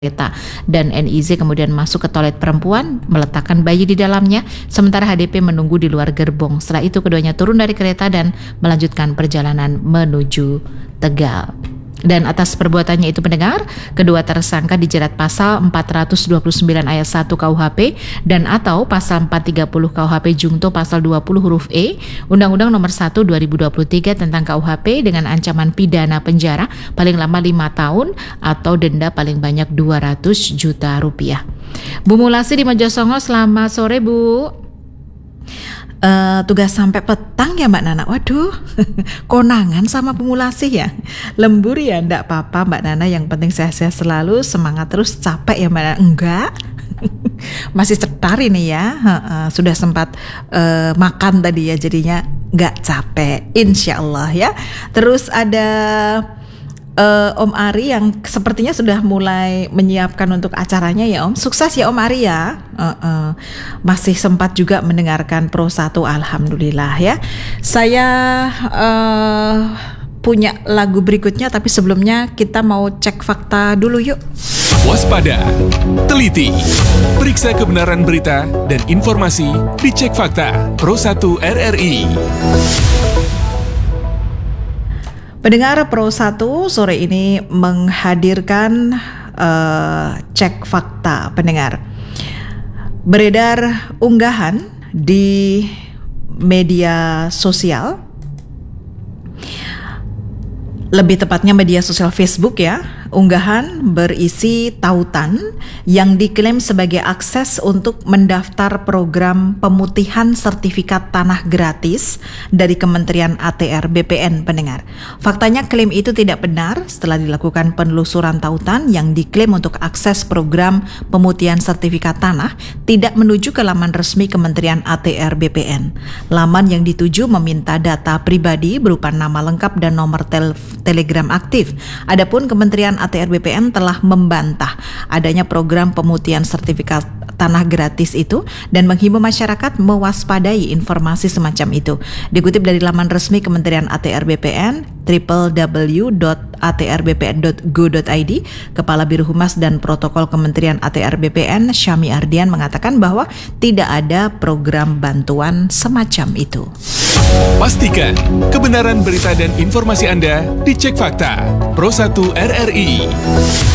kereta, dan NIZ kemudian masuk ke toilet perempuan, meletakkan bayi di dalamnya, sementara HDP menunggu di luar gerbong. Setelah itu keduanya turun dari kereta dan melanjutkan perjalanan menuju Tegal. Dan atas perbuatannya itu pendengar, kedua tersangka dijerat pasal 429 ayat 1 KUHP dan atau pasal 430 KUHP Jungto pasal 20 huruf E Undang-Undang Nomor 1 2023 tentang KUHP dengan ancaman pidana penjara paling lama 5 tahun atau denda paling banyak 200 juta rupiah. Bu Mulasi di Mojosongo, selamat sore Bu. Tugas sampai petang ya Mbak Nana. Waduh, konangan sama pemulasi ya. Lembur ya, enggak apa-apa Mbak Nana, yang penting sehat-sehat selalu, semangat terus. Capek ya Mbak Nana? Enggak. Masih cetar ini ya. Sudah sempat makan tadi ya, jadinya enggak capek, insya Allah ya. Terus ada Om Ari yang sepertinya sudah mulai menyiapkan untuk acaranya ya Om. Sukses ya Om Ari ya. Masih sempat juga mendengarkan Pro 1, alhamdulillah ya. Saya punya lagu berikutnya, tapi sebelumnya kita mau cek fakta dulu yuk. Waspada, teliti, periksa kebenaran berita dan informasi di Cek Fakta Pro 1 RRI. Pendengar Pro 1 sore ini menghadirkan cek fakta pendengar. Beredar unggahan di media sosial, lebih tepatnya media sosial Facebook ya. Unggahan berisi tautan yang diklaim sebagai akses untuk mendaftar program pemutihan sertifikat tanah gratis dari Kementerian ATR BPN pendengar. Faktanya klaim itu tidak benar setelah dilakukan penelusuran tautan yang diklaim untuk akses program pemutihan sertifikat tanah tidak menuju ke laman resmi Kementerian ATR BPN. Laman yang dituju meminta data pribadi berupa nama lengkap dan nomor telegram aktif. Adapun Kementerian ATR BPN telah membantah adanya program pemutihan sertifikat tanah gratis itu dan menghimbau masyarakat mewaspadai informasi semacam itu. Dikutip dari laman resmi Kementerian ATR BPN www.atrbpn.go.id, Kepala Biro Humas dan Protokol Kementerian ATR BPN Syami Ardian mengatakan bahwa tidak ada program bantuan semacam itu. Pastikan kebenaran berita dan informasi Anda di Cek Fakta Pro 1 RRI.